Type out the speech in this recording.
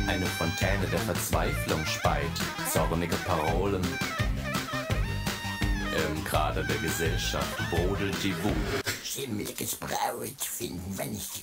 Eine Fontäne der Verzweiflung speit zornige Parolen. Im Krater der Gesellschaft brodelt die Wut. Schimmliges Braut finden wir nicht